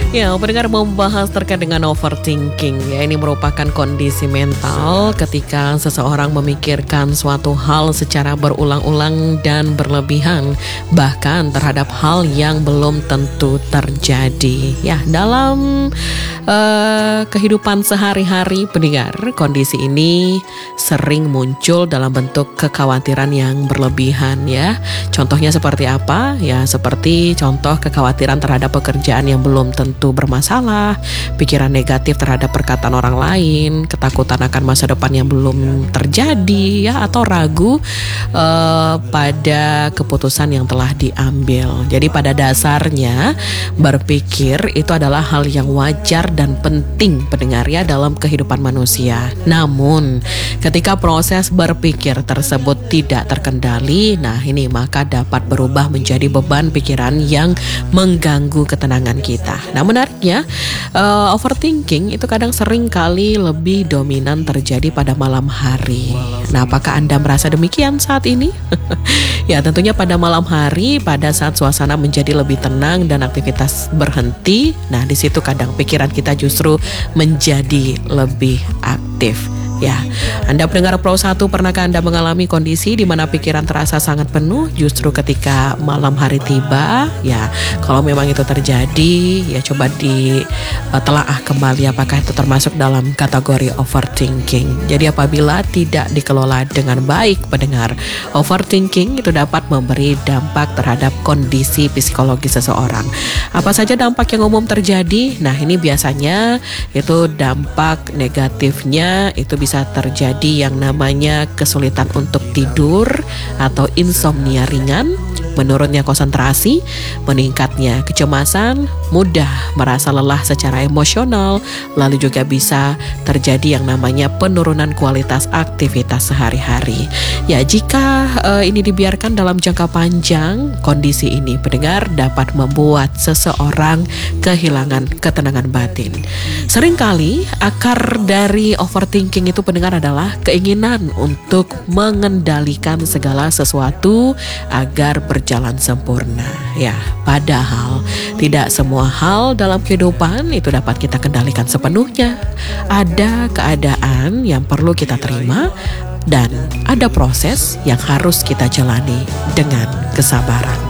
Ya, pendengar mau membahas terkait dengan overthinking. Ya, ini merupakan kondisi mental ketika seseorang memikirkan suatu hal secara berulang-ulang dan berlebihan, bahkan terhadap hal yang belum tentu terjadi. Ya, dalam kehidupan sehari-hari pendengar, kondisi ini sering muncul dalam bentuk kekhawatiran yang berlebihan ya. Contohnya seperti apa? Ya, seperti contoh kekhawatiran terhadap pekerjaan yang belum tentu bermasalah, pikiran negatif terhadap perkataan orang lain, ketakutan akan masa depan yang belum terjadi ya, atau ragu pada keputusan yang telah diambil. Jadi pada dasarnya berpikir itu adalah hal yang wajar dan penting pendengar ya dalam kehidupan manusia. Namun ketika proses berpikir tersebut tidak terkendali, nah ini maka dapat berubah menjadi beban pikiran yang mengganggu ketenangan kita. Nah menariknya overthinking itu kadang sering kali lebih dominan terjadi pada malam hari. Nah apakah Anda merasa demikian saat ini? Ya tentunya pada malam hari, pada saat suasana menjadi lebih tenang dan aktivitas berhenti. Nah di situ kadang pikiran kita justru menjadi lebih aktif. Ya, Anda pendengar Pro 1, pernahkah Anda mengalami kondisi di mana pikiran terasa sangat penuh justru ketika malam hari tiba? Ya, kalau memang itu terjadi, ya coba ditelaah kembali apakah itu termasuk dalam kategori overthinking. Jadi apabila tidak dikelola dengan baik pendengar, overthinking itu dapat memberi dampak terhadap kondisi psikologi seseorang. Apa saja dampak yang umum terjadi? Nah, ini biasanya itu dampak negatifnya itu bisa terjadi yang namanya kesulitan untuk tidur atau insomnia ringan, menurunnya konsentrasi, meningkatnya kecemasan, mudah merasa lelah secara emosional, lalu juga bisa terjadi yang namanya penurunan kualitas aktivitas sehari-hari. Ya, jika ini dibiarkan dalam jangka panjang, kondisi ini pendengar dapat membuat seseorang kehilangan ketenangan batin. Seringkali akar dari overthinking itu pendengar adalah keinginan untuk mengendalikan segala sesuatu agar berjalan sempurna. Ya, padahal tidak semua hal dalam kehidupan itu dapat kita kendalikan sepenuhnya. Ada keadaan yang perlu kita terima dan ada proses yang harus kita jalani dengan kesabaran.